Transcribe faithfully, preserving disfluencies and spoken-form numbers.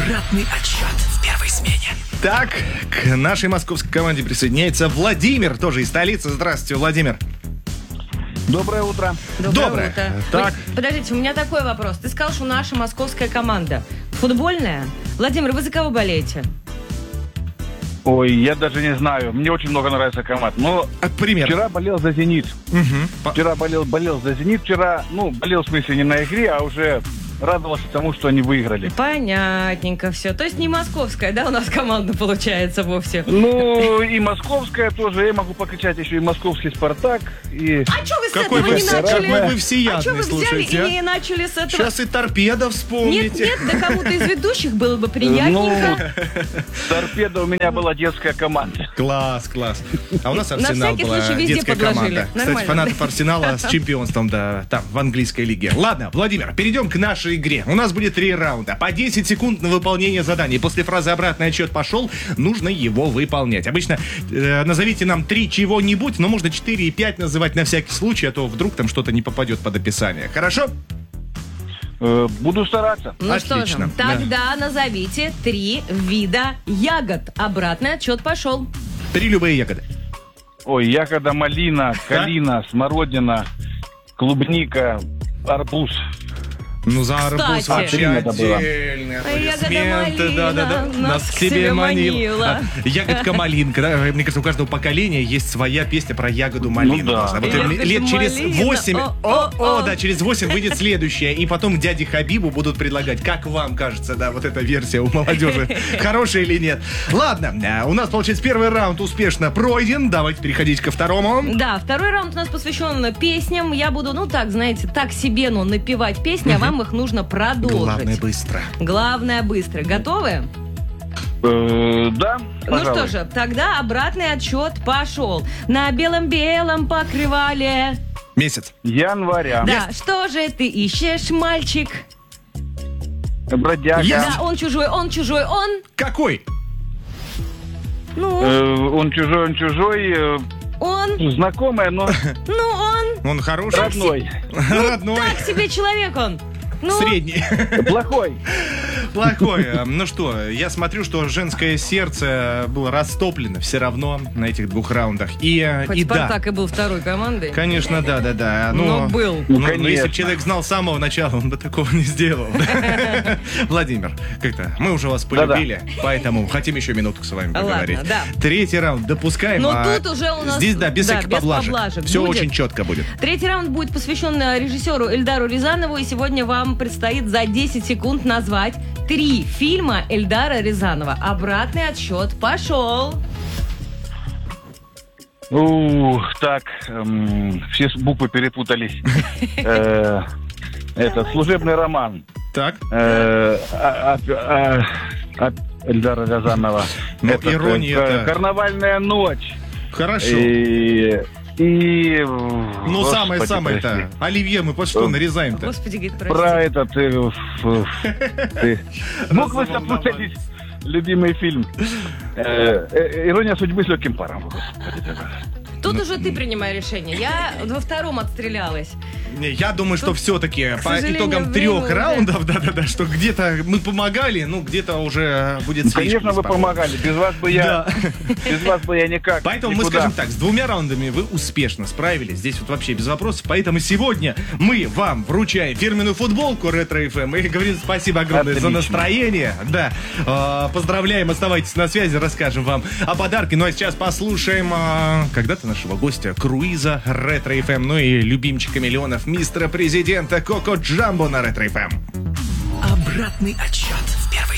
Обратный отсчет в первой смене. Так, к нашей московской команде присоединяется Владимир, тоже из столицы. Здравствуйте, Владимир. Доброе утро. Доброе, Доброе. утро. Так. Вы- подождите, у меня такой вопрос. Ты сказал, что наша московская команда футбольная. Владимир, вы за кого болеете? Ой, я даже не знаю. Мне очень много нравится команд. Но А, пример. вчера болел за «Зенит». Мгм. По- Вчера болел, болел за «Зенит». Вчера, ну, болел в смысле не на игре, а уже радовался тому, что они выиграли. Понятненько все. То есть не московская, да, у нас команда получается вовсе? Ну, и московская тоже. Я могу покричать еще и московский «Спартак». И... А что вы с Какой этого вы, не вс- начали? какой вы А что всеядный, вы взяли слушайте. и не начали с этого? Сейчас и торпеда Нет, вспомните. нет, да кому-то из ведущих было бы приятненько. «Торпедо» у меня была детская команда. Класс, класс. А у нас На Арсенал всякий была случай везде детская подложили. команда. Кстати, Нормально. фанатов Арсенала с чемпионством, да, там, в английской лиге. Ладно, Владимир, перейдем к нашей игре. У нас будет три раунда. По десять секунд на выполнение заданий. После фразы «обратный отсчет пошел», нужно его выполнять. Обычно э, назовите нам три чего-нибудь, но можно четыре и пять называть на всякий случай, а то вдруг там что-то не попадет под описание. Хорошо? Э, Буду стараться. Ну что Отлично, же, да. тогда назовите три вида ягод. Обратный отчет пошел. Три любые ягоды. Ой, ягода, малина, калина, смородина, клубника, арбуз. Ну, за арбуз Кстати. вообще Три надо было. отдельные Ягода аплодисменты. малина Да-да-да. нас к себе манила. А, ягодка малинка. Да? Мне кажется, у каждого поколения есть своя песня про ягоду малину. Ну да. А вот Ягода лет через малина. восемь... О, О, о, о, о. да, через восемь выйдет следующая. И потом дяде Хабибу будут предлагать, как вам кажется, да, вот эта версия у молодежи, хорошая или нет. Ладно, а, у нас, получается, первый раунд успешно пройден. Давайте переходить ко второму. Да, второй раунд у нас посвящен песням. Я буду, ну так, знаете, так себе, но напевать песни, а вам их нужно продолжить. Главное, быстро. Главное быстро. Готовы? Э, Да, Ну пожалуй. что же, тогда обратный отсчет пошел. На белом-белом покрывале. Месяц. Января. Да, что же ты ищешь, мальчик? Бродяга. Да, он чужой, он чужой, он... Какой? Ну, Э, Он чужой, он чужой. э, он... Знакомая, но Ну, он... Он хороший? родной. Родной. Так себе человек он. Ну, Средний. Плохой. Плохое. Ну что, я смотрю, что женское сердце было растоплено все равно на этих двух раундах. И, хоть и да, Спартак и был второй командой. конечно, да, да, да. Но был. Ну, Ну, но если бы конечно. человек знал с самого начала, он бы такого не сделал. Владимир, как-то мы уже вас полюбили, поэтому хотим еще минутку с вами Ладно, поговорить. да. Третий раунд допускаем. Но а тут уже у нас- Здесь, да, без да, всяких без поблажек. поблажек Все будет. очень четко будет. Третий раунд будет посвящен э, режиссеру Эльдару Рязанову, и сегодня вам предстоит за десять секунд назвать три фильма Эльдара Рязанова. Обратный отсчет пошел. Ух, так, эм, все буквы перепутались. Э, Это служебный роман. Так, Э, а- а- а- от Эльдара Рязанова. Ну, Этот, ирония э, это- «Карнавальная ночь». хорошо. И... и Ну, господи, самое-самое-то. прости. Оливье мы под что Э, нарезаем-то? Господи, говорит, Про прости. этот... э, ф- ты- Буквы запутались. Любимый фильм. Э, э, «Ирония судьбы» с легким паром. Господи. Тут уже ты принимай решение. Я во втором отстрелялась. Не, я думаю, что Тут, все-таки к по сожалению, итогам время трех уже- раундов, да-да-да, что где-то мы помогали, ну где-то уже будет слишком. Конечно, вы беспокойно. помогали. Без вас бы я... Да. Без вас бы я никак. Поэтому мы никуда. скажем так, с двумя раундами вы успешно справились. Здесь вот вообще без вопросов. Поэтому сегодня мы вам вручаем фирменную футболку Ретро эф эм и говорим спасибо огромное за Отлично. настроение. Да. Э, Поздравляем, оставайтесь на связи, расскажем вам о подарке. Ну а сейчас послушаем э, когда-то нашего гостя Круиза Ретро эф эм, ну и любимчика миллионов мистера президента Коко Джамбо на Ретро эф эм. Обратный отсчет.